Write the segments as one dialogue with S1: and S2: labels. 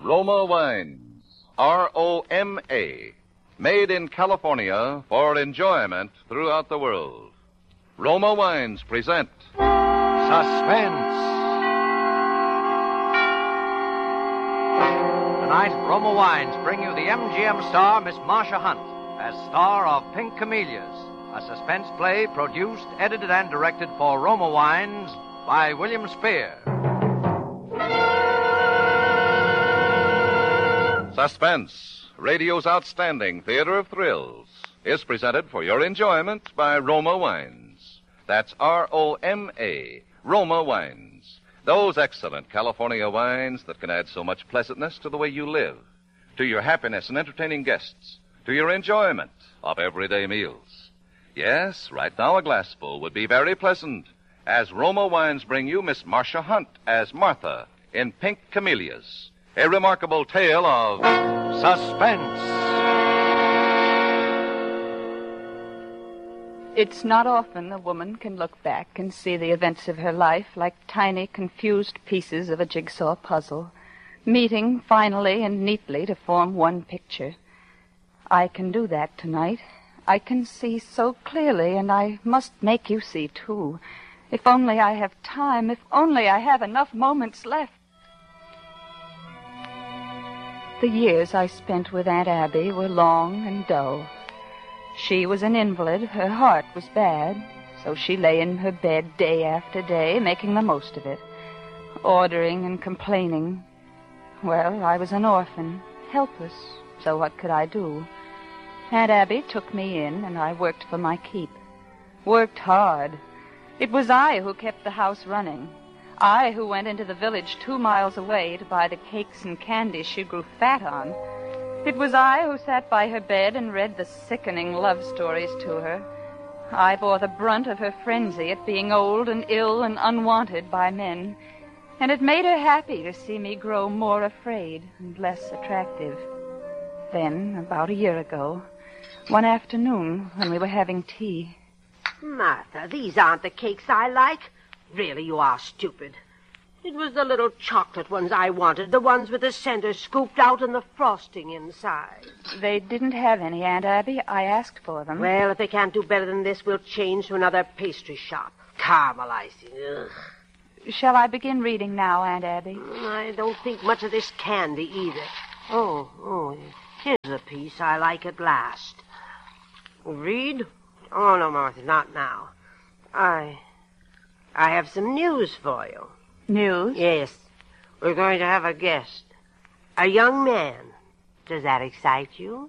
S1: Roma Wines, R-O-M-A, made in California for enjoyment throughout the world. Roma Wines present
S2: Suspense. Tonight, Roma Wines bring you the MGM star, Miss Marcia Hunt, as star of Pink Camellias, a suspense play produced, edited, and directed for Roma Wines by William Spear.
S1: Suspense, radio's outstanding theater of thrills, is presented for your enjoyment by Roma Wines. That's R-O-M-A, Roma Wines. Those excellent California wines that can add so much pleasantness to the way you live, to your happiness in entertaining guests, to your enjoyment of everyday meals. Yes, right now a glassful would be very pleasant, as Roma Wines bring you Miss Marcia Hunt as Martha in Pink Camellias. A remarkable tale of
S2: Suspense.
S3: It's not often a woman can look back and see the events of her life like tiny, confused pieces of a jigsaw puzzle, meeting finally and neatly to form one picture. I can do that tonight. I can see so clearly, and I must make you see, too. If only I have time, if only I have enough moments left. The years I spent with Aunt Abby were long and dull. She was an invalid. Her heart was bad, so she lay in her bed day after day, making the most of it, ordering and complaining. Well, I was an orphan, helpless, so what could I do? Aunt Abby took me in, and I worked for my keep. Worked hard. It was I who kept the house running. I who went into the village 2 miles away to buy the cakes and candies she grew fat on. It was I who sat by her bed and read the sickening love stories to her. I bore the brunt of her frenzy at being old and ill and unwanted by men, and it made her happy to see me grow more afraid and less attractive. Then, about a year ago, one afternoon when we were having tea...
S4: Martha, these aren't the cakes I like. Really, you are stupid. It was the little chocolate ones I wanted, the ones with the center scooped out and the frosting inside.
S3: They didn't have any, Aunt Abby. I asked for them.
S4: Well, if they can't do better than this, we'll change to another pastry shop. Caramel icing. Ugh.
S3: Shall I begin reading now, Aunt Abby?
S4: I don't think much of this candy either. Oh, here's a piece I like at last. Read? Oh, no, Martha, not now. I have some news for you.
S3: News?
S4: Yes. We're going to have a guest. A young man. Does that excite you?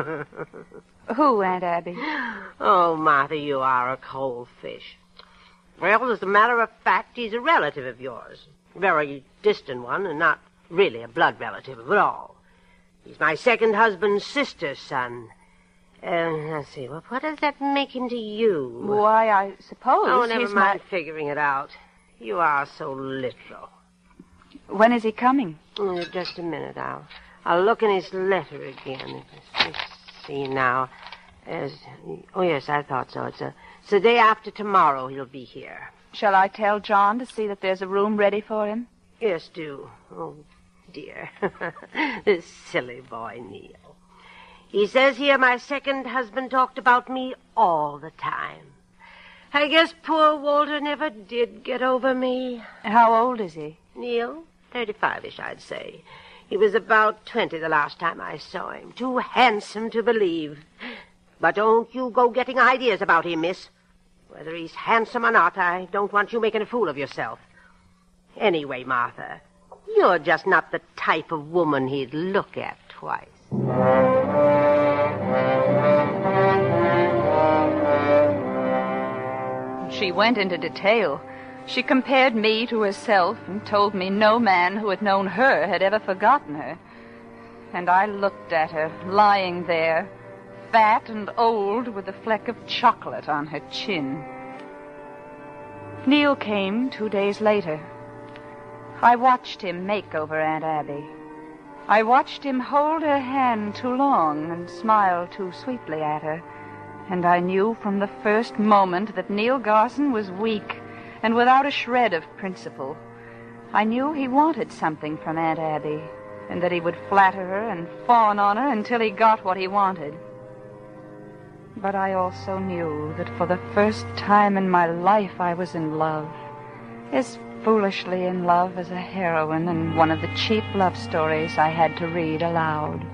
S3: Who, Aunt Abby?
S4: Oh, Martha, you are a cold fish. Well, as a matter of fact, he's a relative of yours. A very distant one, and not really a blood relative at all. He's my second husband's sister's son. Let's see, what does that make him to you?
S3: Why, I suppose
S4: Oh, never
S3: he's
S4: mind figuring it out. You are so literal.
S3: When is he coming?
S4: Just a minute. I'll look in his letter again. Let's see now. Oh, yes, I thought so. It's the day after tomorrow he'll be here.
S3: Shall I tell John to see that there's a room ready for him?
S4: Yes, do. Oh, dear. This silly boy, Neil. He says here my second husband talked about me all the time. I guess poor Walter never did get over me.
S3: How old is he?
S4: Neil? 35-ish, I'd say. He was about 20 the last time I saw him. Too handsome to believe. But don't you go getting ideas about him, miss. Whether he's handsome or not, I don't want you making a fool of yourself. Anyway, Martha, you're just not the type of woman he'd look at twice.
S3: She went into detail. She compared me to herself and told me no man who had known her had ever forgotten her. And I looked at her, lying there, fat and old with a fleck of chocolate on her chin. Neil came 2 days later. I watched him make over Aunt Abby. I watched him hold her hand too long and smile too sweetly at her. And I knew from the first moment that Neil Garson was weak and without a shred of principle. I knew he wanted something from Aunt Abby, and that he would flatter her and fawn on her until he got what he wanted. But I also knew that for the first time in my life I was in love, as foolishly in love as a heroine in one of the cheap love stories I had to read aloud.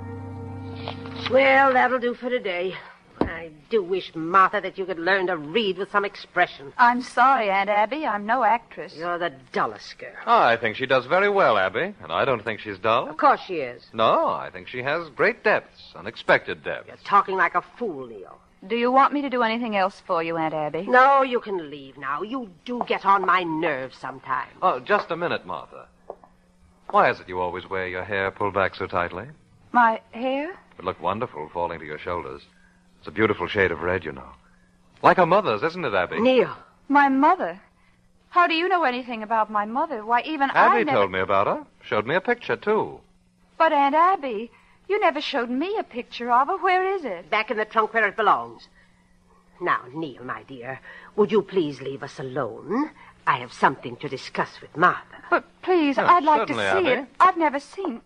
S4: Well, that'll do for today. I do wish, Martha, that you could learn to read with some expression.
S3: I'm sorry, Aunt Abby. I'm no actress.
S4: You're the dullest girl.
S2: Oh, I think she does very well, Abby, and I don't think she's dull.
S4: Of course she is.
S2: No, I think she has great depths, unexpected depths.
S4: You're talking like a fool, Neil.
S3: Do you want me to do anything else for you, Aunt Abby?
S4: No, you can leave now. You do get on my nerves sometimes.
S2: Oh, just a minute, Martha. Why is it you always wear your hair pulled back so tightly?
S3: My hair?
S2: It would look wonderful falling to your shoulders. It's a beautiful shade of red, you know. Like her mother's, isn't it, Abby?
S4: Neil.
S3: My mother? How do you know anything about my mother? Why, even
S2: Abby told me about her. Showed me a picture, too.
S3: But, Aunt Abby, you never showed me a picture of her. Where is it?
S4: Back in the trunk where it belongs. Now, Neil, my dear, would you please leave us alone? I have something to discuss with Martha.
S3: But please,
S2: Oh,
S3: I'd like to see
S2: certainly,
S3: it.
S2: Abby.
S3: I've never seen...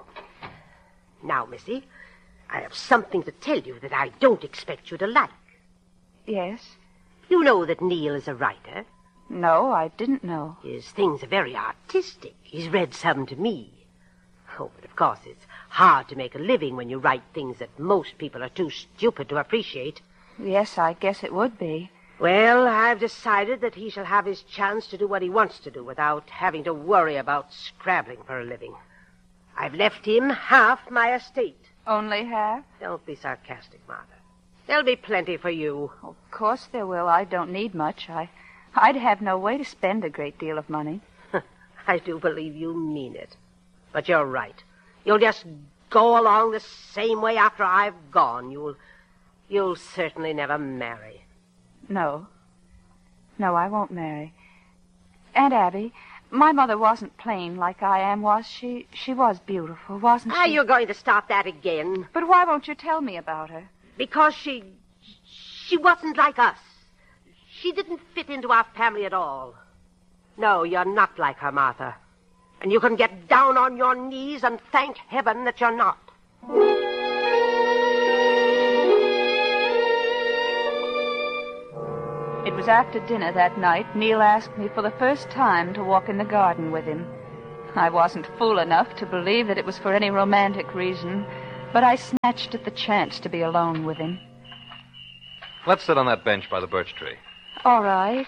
S4: Now, Missy, I have something to tell you that I don't expect you to like.
S3: Yes?
S4: You know that Neil is a writer.
S3: No, I didn't know.
S4: His things are very artistic. He's read some to me. Oh, but of course it's hard to make a living when you write things that most people are too stupid to appreciate.
S3: Yes, I guess it would be.
S4: Well, I've decided that he shall have his chance to do what he wants to do without having to worry about scrabbling for a living. I've left him half my estate.
S3: Only half?
S4: Don't be sarcastic, Martha. There'll be plenty for you.
S3: Of course there will. I don't need much. I'd have no way to spend a great deal of money.
S4: I do believe you mean it. But you're right. You'll just go along the same way after I've gone. You'll certainly never marry.
S3: No. No, I won't marry. Aunt Abby, my mother wasn't plain like I am, was she? She was beautiful, wasn't she?
S4: You're going to start that again.
S3: But why won't you tell me about her?
S4: Because she wasn't like us. She didn't fit into our family at all. No, you're not like her, Martha. And you can get down on your knees and thank heaven that you're not.
S3: It was after dinner that night Neil asked me for the first time to walk in the garden with him. I wasn't fool enough to believe that it was for any romantic reason, but I snatched at the chance to be alone with him.
S2: Let's sit on that bench by the birch tree.
S3: All right.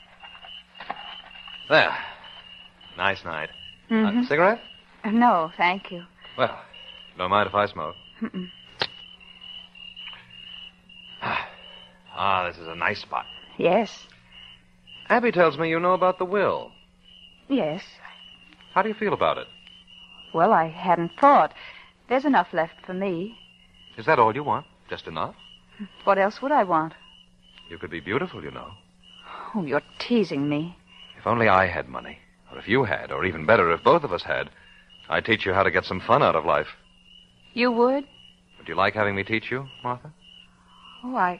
S2: There. Nice night.
S3: Mhm.
S2: Cigarette?
S3: No, thank you.
S2: Well, don't mind if I smoke.
S3: Mm-mm.
S2: This is a nice spot.
S3: Yes.
S2: Abby tells me you know about the will.
S3: Yes.
S2: How do you feel about it?
S3: Well, I hadn't thought. There's enough left for me.
S2: Is that all you want? Just enough?
S3: What else would I want?
S2: You could be beautiful, you know.
S3: Oh, you're teasing me.
S2: If only I had money. Or if you had, or even better, if both of us had, I'd teach you how to get some fun out of life.
S3: You would?
S2: Would you like having me teach you, Martha?
S3: Oh,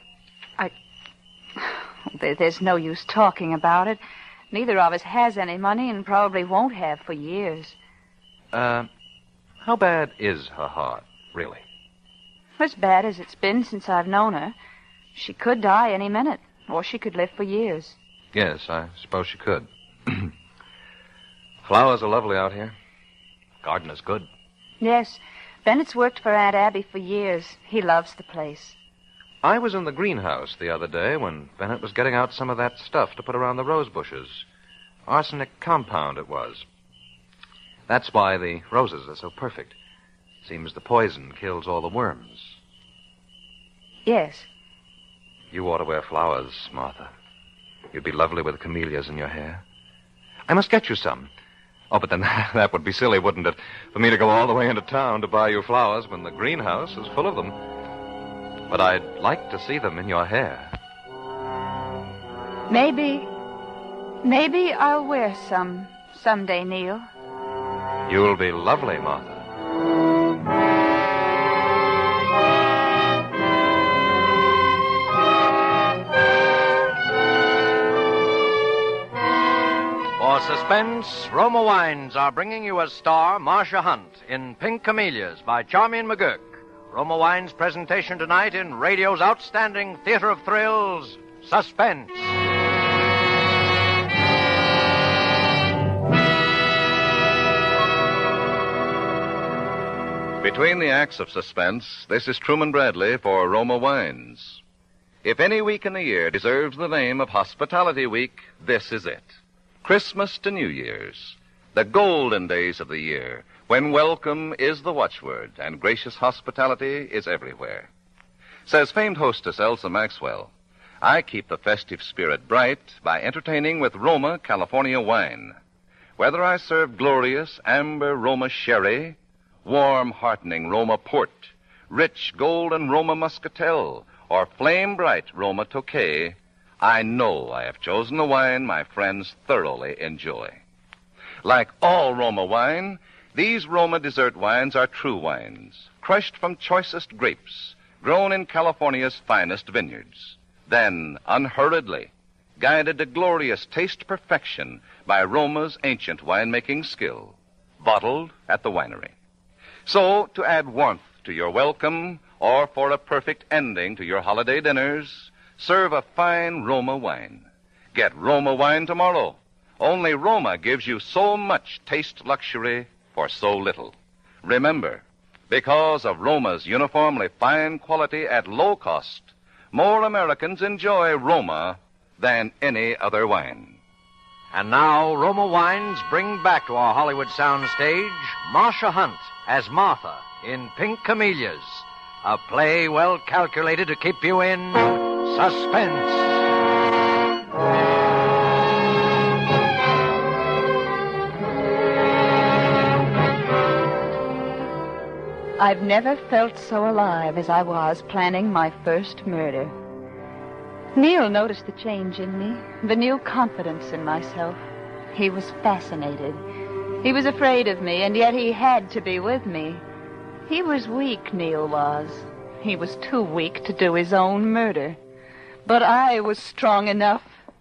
S3: There's no use talking about it. Neither of us has any money and probably won't have for years.
S2: How bad is her heart, really?
S3: As bad as it's been since I've known her. She could die any minute, or she could live for years.
S2: Yes, I suppose she could. Flowers are lovely out here. Garden is good.
S3: Yes, Bennett's worked for Aunt Abby for years. He loves the place.
S2: I was in the greenhouse the other day when Bennett was getting out some of that stuff to put around the rose bushes. Arsenic compound it was. That's why the roses are so perfect. Seems the poison kills all the worms.
S3: Yes.
S2: You ought to wear flowers, Martha. You'd be lovely with camellias in your hair. I must get you some. Oh, but then that would be silly, wouldn't it? For me to go all the way into town to buy you flowers when the greenhouse is full of them. But I'd like to see them in your hair.
S3: Maybe I'll wear some someday, Neil.
S2: You'll be lovely, Martha. For suspense, Roma Wines are bringing you as star Marcia Hunt in Pink Camellias by Charmian McGurk. Roma Wines' presentation tonight in radio's outstanding theater of thrills, Suspense.
S1: Between the acts of suspense, this is Truman Bradley for Roma Wines. If any week in the year deserves the name of Hospitality Week, this is it. Christmas to New Year's, the golden days of the year, when welcome is the watchword and gracious hospitality is everywhere. Says famed hostess Elsa Maxwell, I keep the festive spirit bright by entertaining with Roma California wine. Whether I serve glorious amber Roma sherry, warm, heartening Roma port, rich golden Roma muscatel, or flame-bright Roma Tokay, I know I have chosen a wine my friends thoroughly enjoy. Like all Roma wine, these Roma dessert wines are true wines, crushed from choicest grapes, grown in California's finest vineyards. Then, unhurriedly, guided to glorious taste perfection by Roma's ancient winemaking skill, bottled at the winery. So, to add warmth to your welcome, or for a perfect ending to your holiday dinners, serve a fine Roma wine. Get Roma wine tomorrow. Only Roma gives you so much taste luxury for so little. Remember, because of Roma's uniformly fine quality at low cost, more Americans enjoy Roma than any other wine.
S2: And now, Roma Wines bring back to our Hollywood soundstage Marcia Hunt as Martha in Pink Camellias, a play well calculated to keep you in suspense.
S3: I've never felt so alive as I was planning my first murder. Neil noticed the change in me, the new confidence in myself. He was fascinated. He was afraid of me, and yet he had to be with me. He was weak, Neil was. He was too weak to do his own murder. But I was strong enough.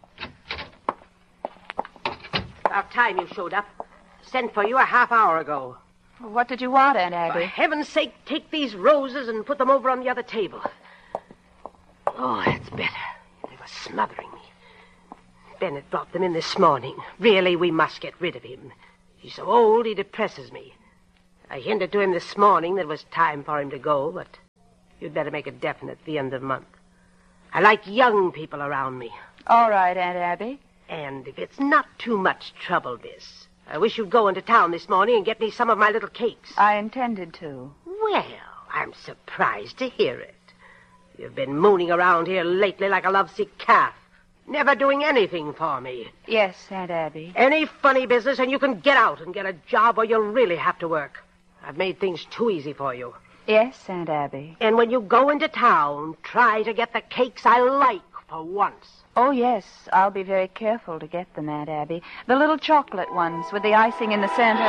S4: About time you showed up. Sent for you a half hour ago.
S3: What did you want, Aunt
S4: For
S3: Abby?
S4: heaven's sake, take these roses and put them over on the other table. Oh, that's better. They were smothering me. Bennett brought them in this morning. Really, we must get rid of him. He's so old, he depresses me. I hinted to him this morning that it was time for him to go, but you'd better make it definite at the end of the month. I like young people around me.
S3: All right, Aunt Abby.
S4: And if it's not too much trouble, miss, I wish you'd go into town this morning and get me some of my little cakes.
S3: I intended to.
S4: Well, I'm surprised to hear it. You've been mooning around here lately like a lovesick calf, never doing anything for me.
S3: Yes, Aunt Abby.
S4: Any funny business and you can get out and get a job or you'll really have to work. I've made things too easy for you.
S3: Yes, Aunt Abby.
S4: And when you go into town, try to get the cakes I like for once.
S3: Oh, yes, I'll be very careful to get them, Aunt Abby. The little chocolate ones with the icing in the center.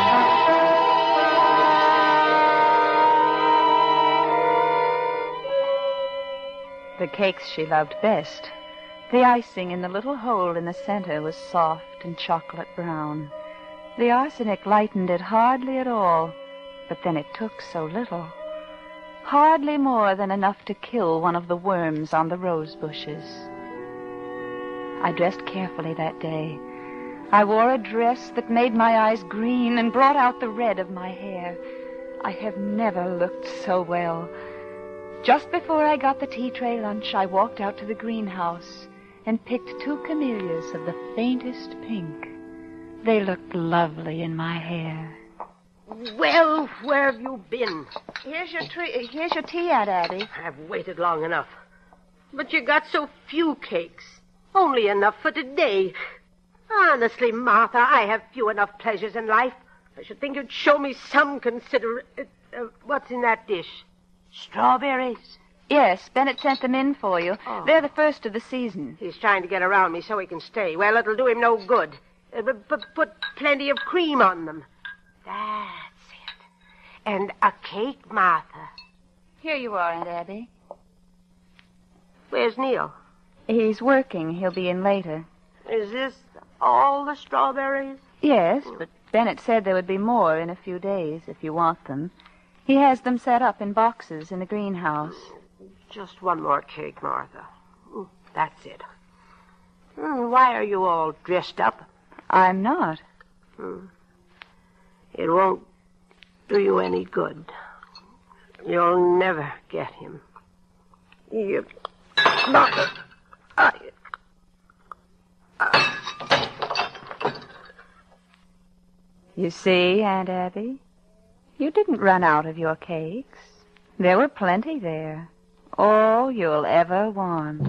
S3: The cakes she loved best. The icing in the little hole in the center was soft and chocolate brown. The arsenic lightened it hardly at all, but then it took so little. Hardly more than enough to kill one of the worms on the rose bushes. I dressed carefully that day. I wore a dress that made my eyes green and brought out the red of my hair. I have never looked so well. Just before I got the tea tray lunch, I walked out to the greenhouse and picked 2 camellias of the faintest pink. They looked lovely in my hair.
S4: Well, where have you been?
S3: Here's your tea, Aunt Abby.
S4: I've waited long enough. But you got so few cakes. Only enough for today. Honestly, Martha, I have few enough pleasures in life. I should think you'd show me some what's in that dish? Strawberries?
S3: Yes, Bennett sent them in for you.
S4: Oh.
S3: They're the first of the season.
S4: He's trying to get around me so he can stay. Well, it'll do him no good. Put plenty of cream on them. That's it. And a cake, Martha.
S3: Here you are, Aunt Abby.
S4: Where's Neil?
S3: He's working. He'll be in later.
S4: Is this All the strawberries?
S3: Yes, but Bennett said there would be more in a few days if you want them. He has them set up in boxes in the greenhouse.
S4: Just one more cake, Martha. That's it. Why are you all dressed up?
S3: I'm not.
S4: It won't do you any good. You'll never get him.
S3: You see, Aunt Abby, you didn't run out of your cakes. There were plenty there. All you'll ever want.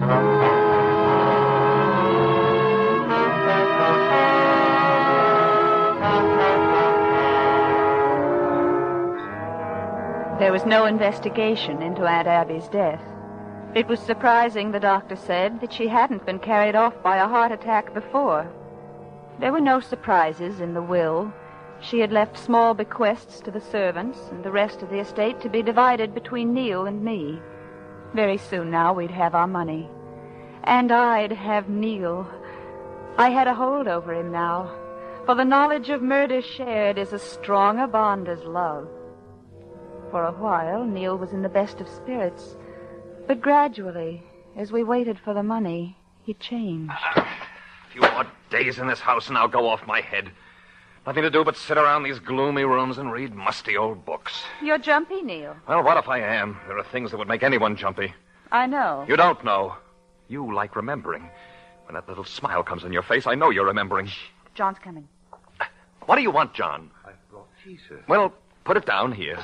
S3: There was no investigation into Aunt Abby's death. It was surprising, the doctor said, that she hadn't been carried off by a heart attack before. There were no surprises in the will. She had left small bequests to the servants and the rest of the estate to be divided between Neil and me. Very soon now we'd have our money. And I'd have Neil. I had a hold over him now, for the knowledge of murder shared is as strong a bond as love. For a while, Neil was in the best of spirits, but gradually, as we waited for the money, he changed.
S5: A few more days in this house and I'll go off my head. Nothing to do but sit around these gloomy rooms and read musty old books.
S3: You're jumpy, Neil.
S5: Well, what if I am? There are things that would make anyone jumpy.
S3: I know.
S5: You don't know. You like remembering. When that little smile comes on your face, I know you're remembering.
S3: John's coming.
S5: What do you want, John?
S6: I brought tea, sir.
S5: Well, put it down here.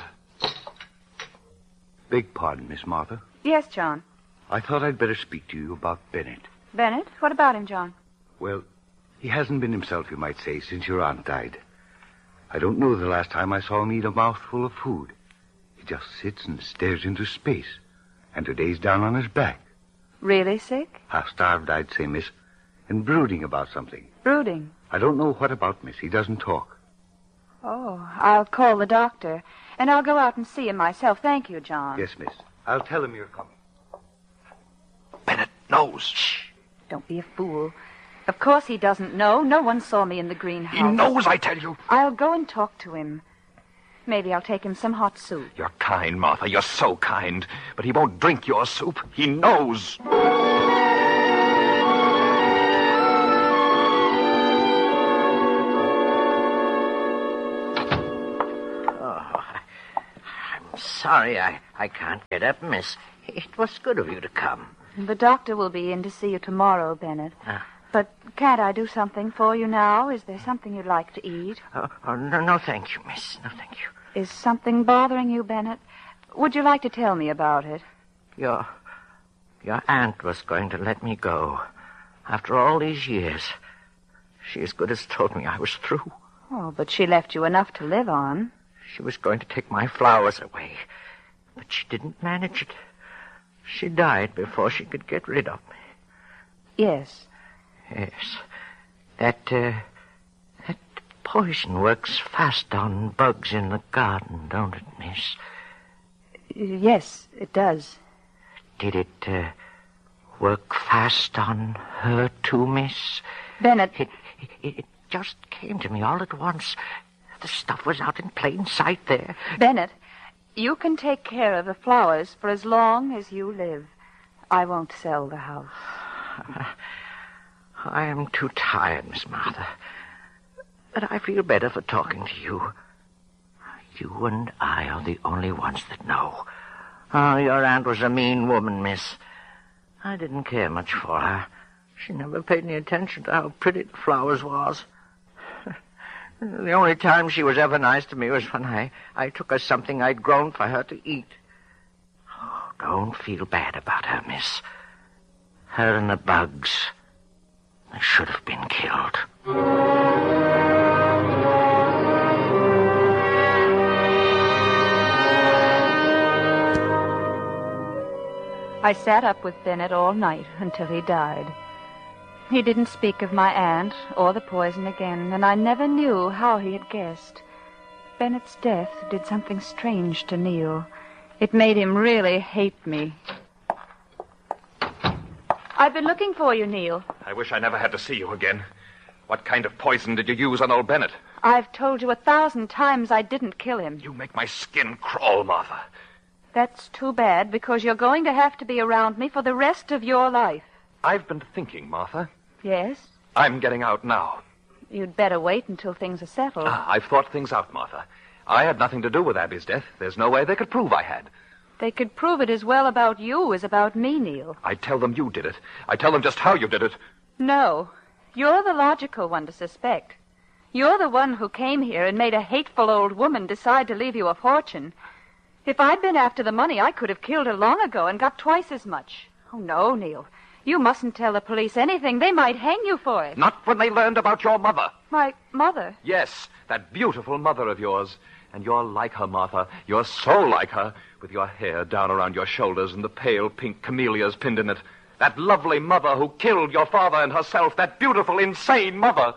S6: Beg pardon, Miss Martha.
S3: Yes, John.
S6: I thought I'd better speak to you about Bennett.
S3: Bennett? What about him, John?
S6: Well, he hasn't been himself, you might say, since your aunt died. I don't know the last time I saw him eat a mouthful of food. He just sits and stares into space. And today's down on his back.
S3: Really sick?
S6: Half-starved, I'd say, miss. And brooding about something.
S3: Brooding?
S6: I don't know what about, miss. He doesn't talk.
S3: Oh, I'll call the doctor. And I'll go out and see him myself. Thank you, John.
S6: Yes, miss. I'll tell him you're coming.
S5: Bennett knows. Shh.
S3: Don't be a fool. Of course he doesn't know. No one saw me in the greenhouse.
S5: He knows, I tell you.
S3: I'll go and talk to him. Maybe I'll take him some hot soup.
S5: You're kind, Martha. You're so kind. But he won't drink your soup. He knows.
S7: I'm sorry I can't get up, miss. It was good of you to come.
S3: The doctor will be in to see you tomorrow, Bennett. But can't I do something for you now? Is there something you'd like to eat?
S7: No, thank you, miss. No, thank you.
S3: Is something bothering you, Bennett? Would you like to tell me about it?
S7: Your aunt was going to let me go. After all these years. She as good as told me I was through.
S3: Oh, but she left you enough to live on.
S7: She was going to take my flowers away. But she didn't manage it. She died before she could get rid of me.
S3: Yes.
S7: Yes. That poison works fast on bugs in the garden, don't it, miss?
S3: Yes, it does.
S7: Did it work fast on her, too, miss?
S3: Bennett.
S7: It just came to me all at once. The stuff was out in plain sight there.
S3: Bennett, you can take care of the flowers for as long as you live. I won't sell the house.
S7: I am too tired, Miss Martha. But I feel better for talking to you. You and I are the only ones that know. Oh, your aunt was a mean woman, miss. I didn't care much for her. She never paid any attention to how pretty the flowers was. The only time she was ever nice to me was when I took her something I'd grown for her to eat. Oh, don't feel bad about her, miss. Her and the bugs, they should have been killed.
S3: I sat up with Bennett all night until he died. He didn't speak of my aunt or the poison again, and I never knew how he had guessed. Bennett's death did something strange to Neil. It made him really hate me. I've been looking for you, Neil.
S5: I wish I never had to see you again. What kind of poison did you use on old Bennett?
S3: I've told you 1,000 times I didn't kill him.
S5: You make my skin crawl, Martha.
S3: That's too bad, because you're going to have to be around me for the rest of your life.
S5: I've been thinking, Martha.
S3: Yes?
S5: I'm getting out now.
S3: You'd better wait until things are settled.
S5: I've thought things out, Martha. I had nothing to do with Abby's death. There's no way they could prove I had.
S3: They could prove it as well about you as about me, Neil.
S5: I'd tell them you did it. I'd tell them just how you did it.
S3: No. You're the logical one to suspect. You're the one who came here and made a hateful old woman decide to leave you a fortune. If I'd been after the money, I could have killed her long ago and got twice as much. Oh, no, Neil. You mustn't tell the police anything. They might hang you for it.
S5: Not when they learned about your mother.
S3: My mother?
S5: Yes, that beautiful mother of yours. And you're like her, Martha. You're so like her, with your hair down around your shoulders and the pale pink camellias pinned in it. That lovely mother who killed your father and herself. That beautiful, insane mother.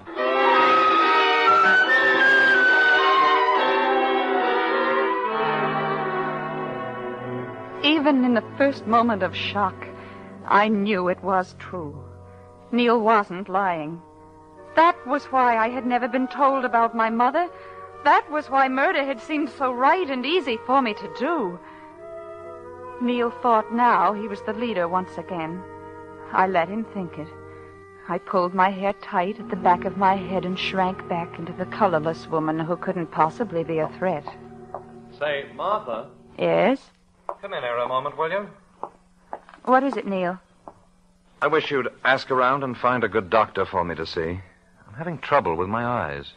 S3: Even in the first moment of shock, I knew it was true. Neil wasn't lying. That was why I had never been told about my mother. That was why murder had seemed so right and easy for me to do. Neil thought now he was the leader once again. I let him think it. I pulled my hair tight at the back of my head and shrank back into the colorless woman who couldn't possibly be a threat.
S5: Say, Martha.
S3: Yes?
S5: Come in here a moment, will you?
S3: What is it, Neil?
S5: I wish you'd ask around and find a good doctor for me to see. I'm having trouble with my eyes.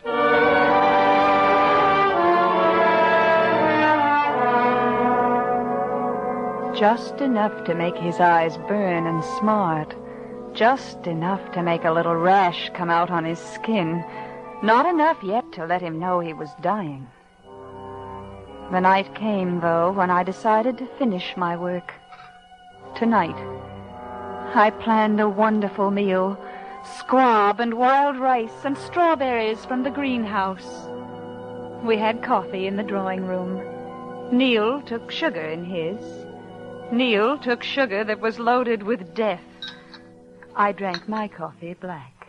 S3: Just enough to make his eyes burn and smart. Just enough to make a little rash come out on his skin. Not enough yet to let him know he was dying. The night came, though, when I decided to finish my work. Tonight, I planned a wonderful meal. Squab and wild rice and strawberries from the greenhouse. We had coffee in the drawing room. Neil took sugar in his. Neil took sugar that was loaded with death. I drank my coffee black.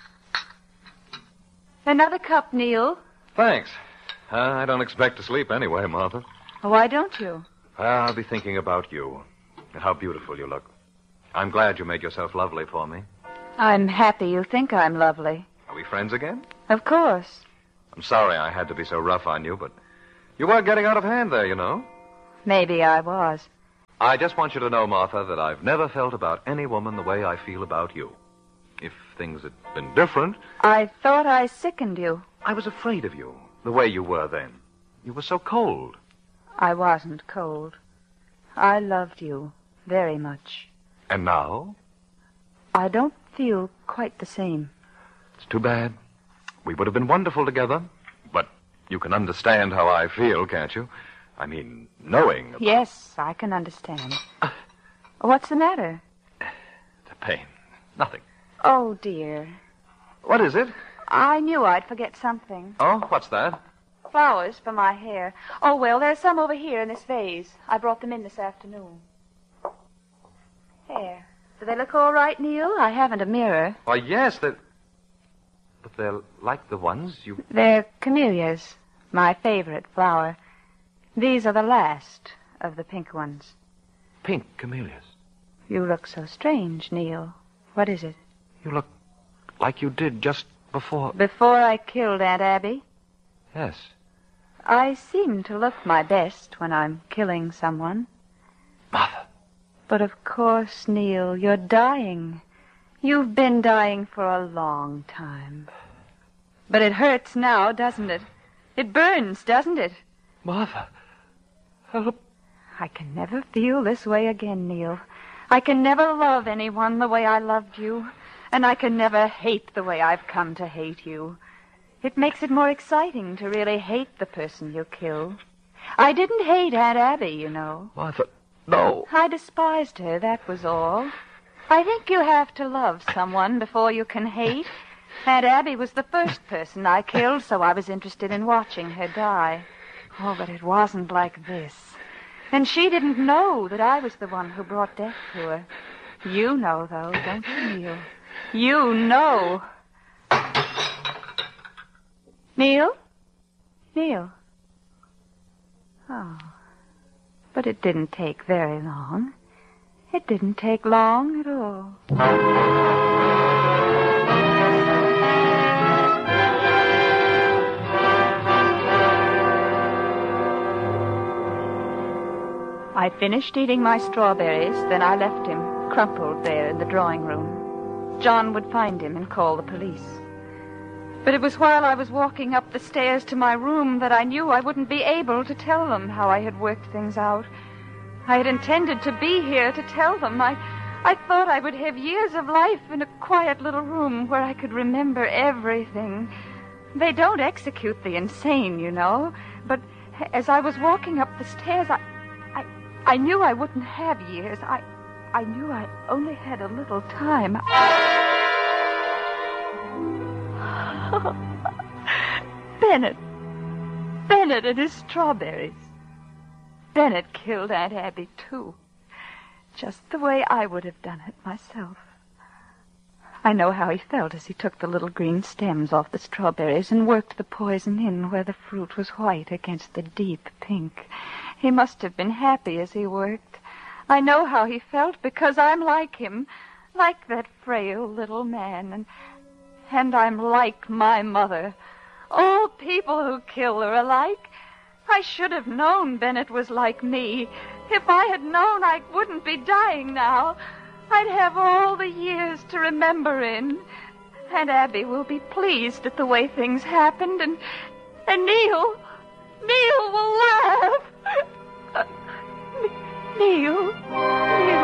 S3: Another cup, Neil.
S5: Thanks. I don't expect to sleep anyway, Martha.
S3: Why don't you?
S5: I'll be thinking about you and how beautiful you look. I'm glad you made yourself lovely for me.
S3: I'm happy you think I'm lovely.
S5: Are we friends again?
S3: Of course.
S5: I'm sorry I had to be so rough on you, but you were getting out of hand there, you know.
S3: Maybe I was.
S5: I just want you to know, Martha, that I've never felt about any woman the way I feel about you. If things had been different...
S3: I thought I sickened you.
S5: I was afraid of you, the way you were then. You were so cold.
S3: I wasn't cold. I loved you very much.
S5: And now?
S3: I don't feel quite the same.
S5: It's too bad. We would have been wonderful together. But you can understand how I feel, can't you? I mean, knowing about...
S3: Yes, I can understand. What's the matter?
S5: The pain. Nothing.
S3: Oh, dear.
S5: What is it?
S3: I knew I'd forget something.
S5: Oh, what's that?
S3: Flowers for my hair. Oh, well, there's some over here in this vase. I brought them in this afternoon. There. Do they look all right, Neil? I haven't a mirror.
S5: Why, yes, but they're like the ones you...
S3: They're camellias, my favorite flower. These are the last of the pink ones.
S5: Pink camellias.
S3: You look so strange, Neil. What is it?
S5: You look like you did just before...
S3: Before I killed Aunt Abby?
S5: Yes.
S3: I seem to look my best when I'm killing someone.
S5: Martha.
S3: But of course, Neil, you're dying. You've been dying for a long time. But it hurts now, doesn't it? It burns, doesn't it?
S5: Martha. Help.
S3: I can never feel this way again, Neil. I can never love anyone the way I loved you. And I can never hate the way I've come to hate you. It makes it more exciting to really hate the person you kill. I didn't hate Aunt Abby, you know.
S5: Martha, no.
S3: I despised her, that was all. I think you have to love someone before you can hate. Aunt Abby was the first person I killed, so I was interested in watching her die. Oh, but it wasn't like this. And she didn't know that I was the one who brought death to her. You know, though, don't you, Neil? You know. Neil? Neil? Oh. But it didn't take very long. It didn't take long at all. I finished eating my strawberries, then I left him, crumpled there in the drawing room. John would find him and call the police. But it was while I was walking up the stairs to my room that I knew I wouldn't be able to tell them how I had worked things out. I had intended to be here to tell them. I thought I would have years of life in a quiet little room where I could remember everything. They don't execute the insane, you know. But as I was walking up the stairs, I knew I wouldn't have years. I knew I only had a little time. Bennett and his strawberries. Bennett killed Aunt Abby, too. Just the way I would have done it myself. I know how he felt as he took the little green stems off the strawberries and worked the poison in where the fruit was white against the deep pink. He must have been happy as he worked. I know how he felt because I'm like him, like that frail little man, and I'm like my mother. All people who kill are alike. I should have known Bennett was like me. If I had known, I wouldn't be dying now. I'd have all the years to remember in. And Abby will be pleased at the way things happened, and Neil will laugh. Neil.